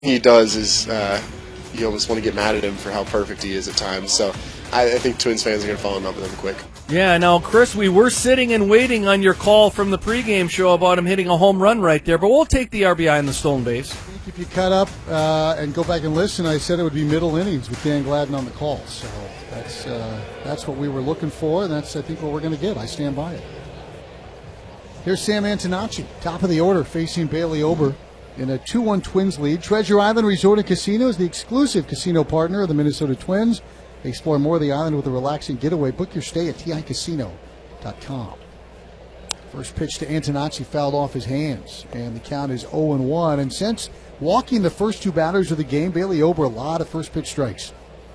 he does is you almost want to get mad at him for how perfect he is at times. So I think Twins fans are going to fall in love with him quick. Yeah, now, Chris, we were sitting and waiting on your call from the pregame show about him hitting a home run right there, but we'll take the RBI on the stolen base. If you cut up and go back and listen, I said it would be middle innings with Dan Gladden on the call. So that's what we were looking for, and that's, I think, what we're going to get. I stand by it. Here's Sam Antonacci, top of the order, facing Bailey Ober in a 2-1 Twins lead. Treasure Island Resort and Casino is the exclusive casino partner of the Minnesota Twins. Explore more of the island with a relaxing getaway. Book your stay at TICasino.com. First pitch to Antonacci fouled off his hands, and the count is 0-1. And since walking the first two batters of the game, Bailey Ober, a lot of first pitch strikes.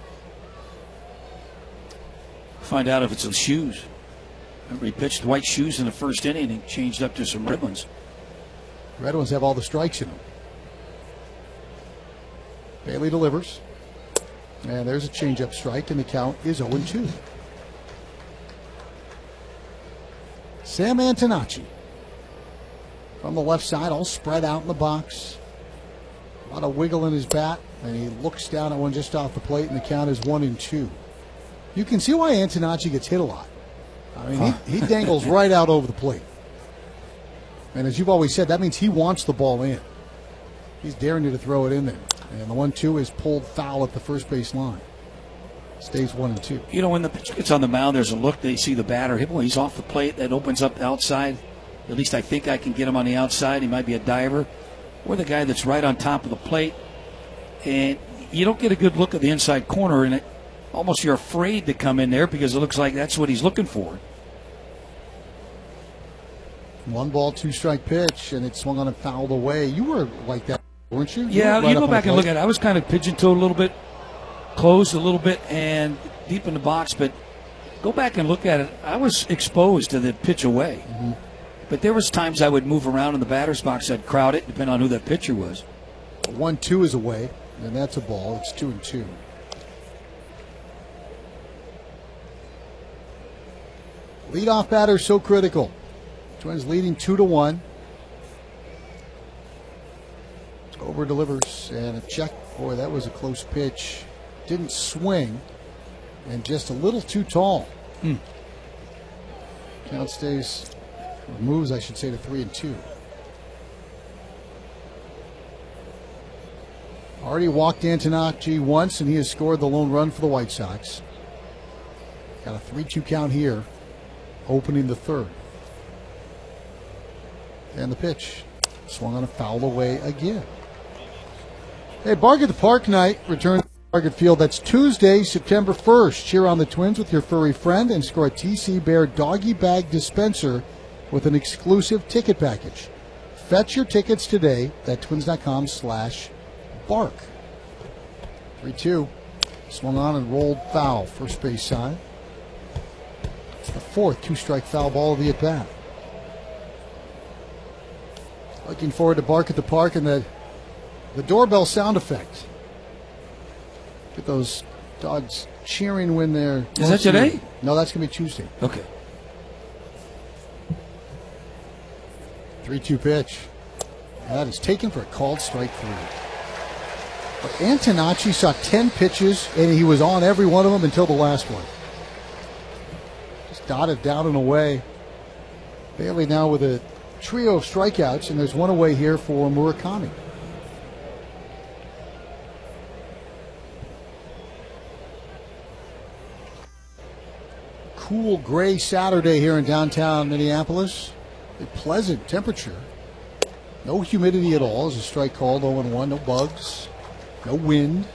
Find out if it's the shoes. Remember, he pitched white shoes in the first inning and changed up to some red ones. Red ones have all the strikes in them. Bailey delivers. And there's a changeup strike, and the count is 0-2. Sam Antonacci from the left side, all spread out in the box. A lot of wiggle in his bat, and he looks down at one just off the plate, and the count is 1-2. You can see why Antonacci gets hit a lot. I mean, he dangles right out over the plate. And as you've always said, that means he wants the ball in. He's daring you to throw it in there. And the 1-2 is pulled foul at the first base line. Stays 1-2. You know, when the pitcher gets on the mound, there's a look. They see the batter. Well, he's off the plate. That opens up the outside. At least I think I can get him on the outside. He might be a diver. Or the guy that's right on top of the plate. And you don't get a good look at the inside corner. And almost you're afraid to come in there because it looks like that's what he's looking for. 1-ball, 2-strike pitch, and it swung on and fouled away. You were like that, weren't you? Yeah, you go back and look at it. I was kind of pigeon-toed a little bit, closed a little bit, and deep in the box. But go back and look at it. I was exposed to the pitch away. Mm-hmm. But there was times I would move around in the batter's box. I'd crowd it, depending on who that pitcher was. 1-2 is away, and that's a ball. It's 2-2. Leadoff batter so critical. Twins leading 2-1. Ober delivers, and a check. Boy, that was a close pitch. Didn't swing, and just a little too tall. Count stays, or moves, I should say, to 3-2. Already walked Antonacci once, and he has scored the lone run for the White Sox. Got a 3-2 count here, opening the third. And the pitch swung on a foul away again. Hey, Bark at the Park night returns to Target Field. That's Tuesday, September 1st. Cheer on the Twins with your furry friend and score a TC Bear doggy bag dispenser with an exclusive ticket package. Fetch your tickets today at twins.com/bark. 3-2. Swung on and rolled foul. First base side. It's the fourth 2-strike foul ball of the at-bat. Looking forward to Bark at the Park and the doorbell sound effect. Get those dogs cheering when they're... Is that today? No, that's going to be Tuesday. Okay. 3-2 pitch. That is taken for a called strike 3. But Antonacci saw 10 pitches, and he was on every one of them until the last one. Just dotted down and away. Bailey now with a trio of strikeouts, and there's one away here for Murakami. Cool gray Saturday here in downtown Minneapolis. A pleasant temperature. No humidity at all as a strike called 0-1. No bugs. No wind.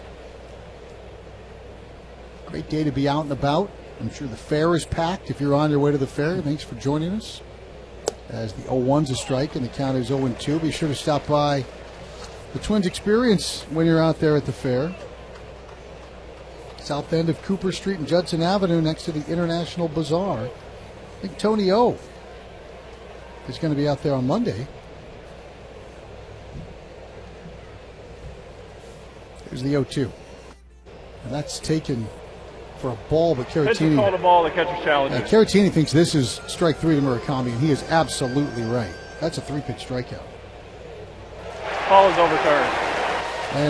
Great day to be out and about. I'm sure the fair is packed if you're on your way to the fair. Thanks for joining us. As the 0-1's a strike and the count is 0-2. Be sure to stop by the Twins Experience when you're out there at the fair. South end of Cooper Street and Judson Avenue next to the International Bazaar. I think Tony O is going to be out there on Monday. Here's the 0-2. And that's taken for a ball, but Caratini called a ball. The catcher's challenge. Caratini thinks this is strike 3 to Murakami, and he is absolutely right. That's a 3-pitch strikeout. Ball is overturned.